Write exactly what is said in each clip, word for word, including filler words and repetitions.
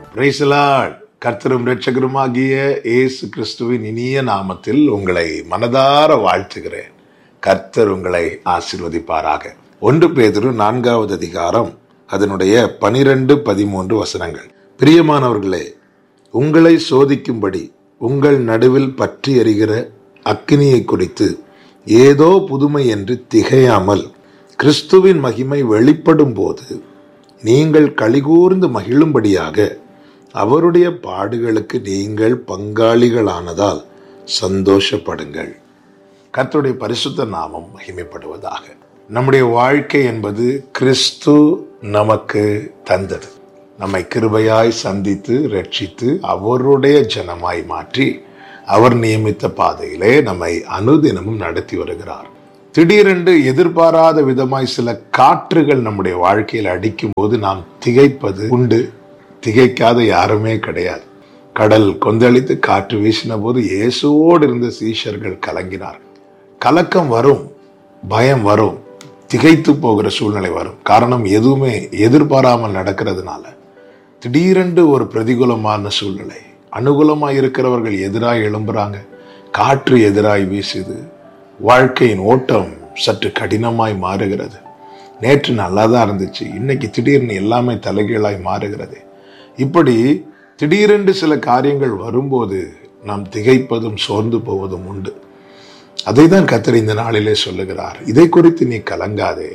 Praise the Lord. கர்த்தரும் இரட்சகருமாகிய இயேசு கிறிஸ்துவின் இனிய நாமத்தில் உங்களை மனதார வாழ்த்துகிறேன். கர்த்தர் உங்களை ஆசீர்வதிப்பாராக. ஒன்று பேதுரு நான்காவது அதிகாரம், அதனுடைய பனிரெண்டு பதிமூன்று வசனங்கள். பிரியமானவர்களே, உங்களை சோதிக்கும்படி உங்கள் நடுவில் பற்றி எரிகிற அக்கினியை குறித்து ஏதோ புதுமை என்று திகையாமல், கிறிஸ்துவின் மகிமை வெளிப்படும் போது நீங்கள் களிகூர்ந்து மகிழும்படியாக அவருடைய பாடுகளுக்கு நீங்கள் பங்காளிகளானதால் சந்தோஷப்படுங்கள். கர்த்தருடைய பரிசுத்த நாமம் மகிமைப்படுவதாக. நம்முடைய வாழ்க்கை என்பது கிறிஸ்து நமக்கு தந்தது. நம்மை கிருபையாய் சந்தித்து ரட்சித்து அவருடைய ஜனமாய் மாற்றி அவர் நியமித்த பாதையிலே நம்மை அனுதினமும் நடத்தி வருகிறார். திடீரென்று எதிர்பாராத விதமாய் சில காற்றுகள் நம்முடைய வாழ்க்கையில் அடிக்கும் போது நாம் திகைப்பது உண்டு. திகைக்காத யாருமே கிடையாது. கடல் கொந்தளித்து காற்று வீசின போது இயேசுவோடு இருந்த சீஷர்கள் கலங்கினார். கலக்கம் வரும், பயம் வரும், திகைத்து போகிற சூழ்நிலை வரும். காரணம், எதுவுமே எதிர்பாராமல் நடக்கிறதுனால. திடீரென்று ஒரு பிரதிகூலமான சூழ்நிலை, அனுகூலமாய் இருக்கிறவர்கள் எதிராய் எழும்புறாங்க, காற்று எதிராய் வீசுது, வாழ்க்கையின் ஓட்டம் சற்று கடினமாய் மாறுகிறது. நேற்று நல்லா தான் இருந்துச்சு, இன்னைக்கு திடீர்னு எல்லாமே தலைகீழாய் மாறுகிறது. இப்படி திடீரென்று சில காரியங்கள் வரும்போது நாம் திகைப்பதும் சோர்ந்து போவதும் உண்டு. அதை தான் கர்த்தர் இந்த நாளிலே சொல்லுகிறார். இதை குறித்து நீ கலங்காதே.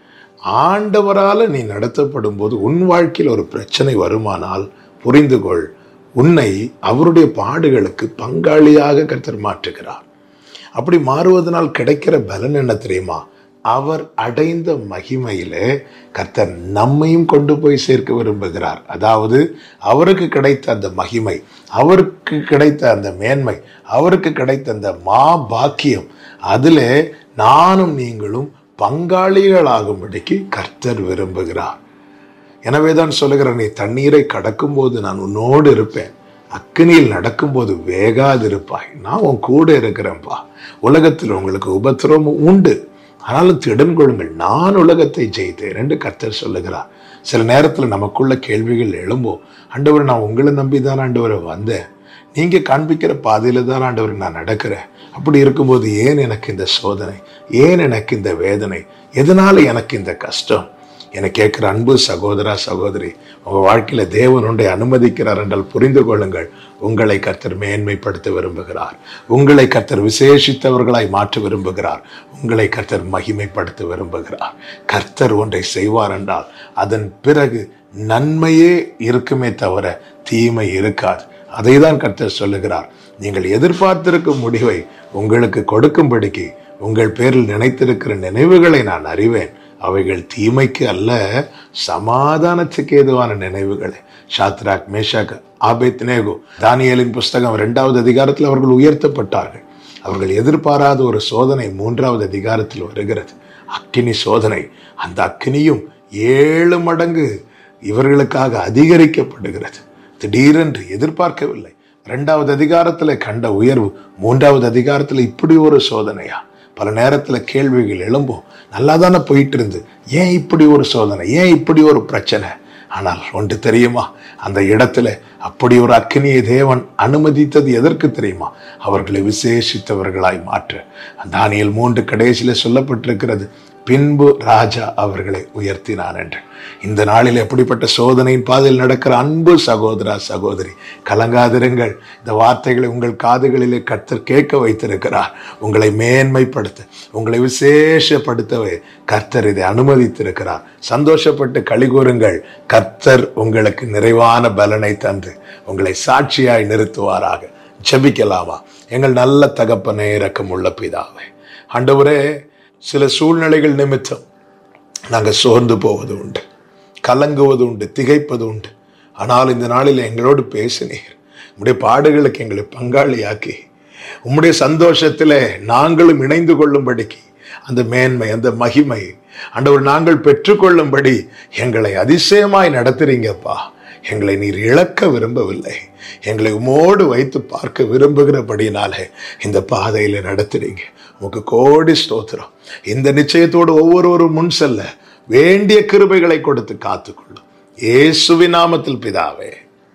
ஆண்டவரால் நீ நடத்தப்படும் போது உன் வாழ்க்கையில் ஒரு பிரச்சனை வருமானால் புரிந்து கொள், உன்னை அவருடைய பாடுகளுக்கு பங்காளியாக கர்த்தர் மாற்றுகிறார். அப்படி மாறுவதனால் கிடைக்கிற பலன் என்ன தெரியுமா? அவர் அடைந்த மகிமையிலே கர்த்தர் நம்மையும் கொண்டு போய் சேர்க்க விரும்புகிறார். அதாவது அவருக்கு கிடைத்த அந்த மகிமை, அவருக்கு கிடைத்த அந்த மேன்மை, அவருக்கு கிடைத்த அந்த மா பாக்கியம், அதிலே நானும் நீங்களும் பங்காளிகளாகும்படிக்கு கர்த்தர் விரும்புகிறார். எனவேதான் சொல்லுகிற, நீ தண்ணீரை கடக்கும் போது நான் உன்னோடு இருப்பேன், அக்கினியில் நடக்கும்போது வேகாதிருப்பாய், நான் உன் கூட இருக்கிறேன்ப்பா. உலகத்தில் உங்களுக்கு உபத்திரவம் உண்டு, ஆனாலும் திடன் கொள்ளுங்கள், நான் உலகத்தை ஜெயித்தேன் என்று கர்த்தர் சொல்லுகிறார். சில நேரத்தில் நமக்குள்ள கேள்விகள் எழும்போம். ஆண்டவர், நான் உங்களை நம்பி தான் ஆண்டவரை வந்தேன், நீங்க காண்பிக்கிற பாதையில தான் ஆண்டவர் நான் நடக்கிறேன். அப்படி இருக்கும்போது ஏன் எனக்கு இந்த சோதனை, ஏன் எனக்கு இந்த வேதனை, எதனால எனக்கு இந்த கஷ்டம்? என கேட்கிற அன்பு சகோதரா சகோதரி, உங்க வாழ்க்கையில தேவன் ஒன்றை அனுமதிக்கிறார் என்றால் புரிந்து கொள்ளுங்கள், உங்களை கர்த்தர் மேன்மைப்படுத்த விரும்புகிறார், உங்களை கர்த்தர் விசேஷித்தவர்களாய் மாற்ற விரும்புகிறார், உங்களை கர்த்தர் மகிமைப்படுத்த விரும்புகிறார். கர்த்தர் ஒன்றை செய்வார் என்றால் அதன் பிறகு நன்மையே இருக்குமே தவிர தீமை இருக்காது. அதை தான் கர்த்தர் சொல்லுகிறார். நீங்கள் எதிர்பார்த்திருக்கும் முடிவை உங்களுக்கு கொடுக்கும்படிக்கு உங்கள் பேரில் நினைத்திருக்கிற நினைவுகளை நான் அறிவேன், அவைகள் தீமைக்கு அல்ல, சமாதானத்துக்கு ஏதுவான நினைவுகளே. ஷாத்ராக், மேஷாக், ஆபேத்நேகோ, தானியேலின் புஸ்தகம் இரண்டாவது அதிகாரத்தில் அவர்கள் உயர்த்தப்பட்டார்கள். அவர்கள் எதிர்பாராத ஒரு சோதனை மூன்றாவது அதிகாரத்தில் வருகிறது, அக்கினி சோதனை. அந்த அக்கினியும் ஏழு மடங்கு இவர்களுக்காக அதிகரிக்கப்படுகிறது. திடீரென்று எதிர்பார்க்கவில்லை. இரண்டாவது அதிகாரத்தில் கண்ட உயர்வு மூன்றாவது அதிகாரத்தில் இப்படி ஒரு சோதனையா? பல நேரத்தில் கேள்விகள் எழும்போம். நல்லா தானே போயிட்டு இருந்து, ஏன் இப்படி ஒரு சோதனை, ஏன் இப்படி ஒரு பிரச்சனை? ஆனால் ஒன்று தெரியுமா, அந்த இடத்துல அப்படி ஒரு அக்கினியை தேவன் அனுமதித்தது எதற்கு தெரியுமா? அவர்களை விசேஷித்தவர்களாய் மாற்ற. தானியேல் மூன்று கடைசியில சொல்லப்பட்டிருக்கிறது, பின்பு ராஜா அவர்களை உயர்த்தினான் என்று. இந்த நாளில் எப்படிப்பட்ட சோதனையின் பாதையில் நடக்கிற அன்பு சகோதரா சகோதரி, கலங்காதிருங்கள். இந்த வார்த்தைகளை உங்கள் காதுகளிலே கர்த்தர் கேட்க வைத்திருக்கிறார். உங்களை மேன்மைப்படுத்த, உங்களை விசேஷப்படுத்தவே கர்த்தர் இதை அனுமதித்திருக்கிறார். சந்தோஷப்பட்டு களிகூறுங்கள். கர்த்தர் உங்களுக்கு நிறைவான பலனை தந்து உங்களை சாட்சியாய் நிறுத்துவாராக. ஜெபிக்கலாமா? எங்கள் நல்ல தகப்பனே, இரக்கமுள்ள பிதாவே, ஆண்டவரே, சில சூழ்நிலைகள் நிமித்தம் நாங்கள் சோர்ந்து போவது உண்டு, கலங்குவது உண்டு, திகைப்பது உண்டு. ஆனால் இந்த நாளில் எங்களோடு பேசினீர். உம்முடைய பாடுகளுக்கு எங்களை பங்காளியாக்கி உம்முடைய சந்தோஷத்தில் நாங்களும் இணைந்து கொள்ளும்படிக்கு அந்த மேன்மை, அந்த மகிமை ஆண்டவர் நாங்கள் பெற்றுக்கொள்ளும்படி எங்களை அதிசயமாய் நடத்துறீங்கப்பா. எங்களை நீர் இழக்க விரும்பவில்லை, எங்களை உமோடு வைத்து பார்க்க விரும்புகிறபடினாலே இந்த பாதையில நடத்துறீங்க. உமக்கு கோடி ஸ்தோத்திரம். இந்த நிச்சயத்தோடு ஒவ்வொருவரும் முன் செல்ல வேண்டிய கிருபைகளை கொடுத்து காத்துக்கொள்ளும். இயேசுவின் நாமத்தில் பிதாவே,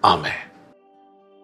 ஆமென்.